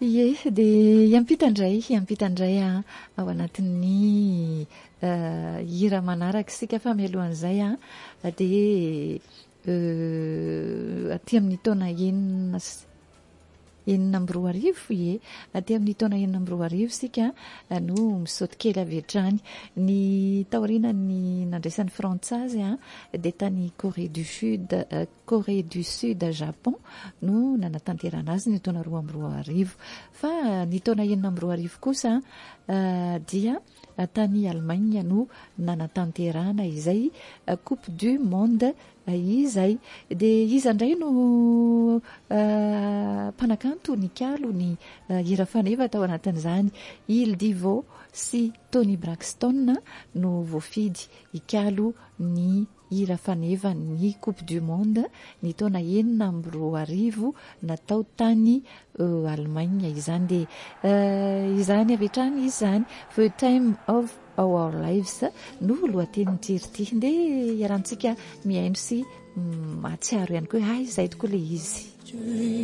Ie, dia iampitandray ao anatin'ny hira manaraka sika fa mialohan'izay dia aty amin'ny taona enina amby roa arivo, aty amin'ny taona 4 sika no misaoty kely avy hatrany. Ny taorian'ny nandraisan'ny frantsazy dia tany Corée du Sud Japon no nanatanterana azy ny taona 2022. Fa ny taona 2022 kosa dia tany Allemagne no nanatanterana izay Coupe du Monde izay. Dia izy indray no mpanakanto nikalo ny hira faneva tao anatin'izany. Il Divo sy Tony Braxton no voafidy ikalo ny hira faneva ny Coupe du Monde ny taona 2022 natao tany Allemagne izany. Dia izany avy hatrany izany The Time of Our Lives no lohatenin'ny tirity. Dia iarahantsika miaino sy mahatsiaro ihany koa izay tokoa ilay izy.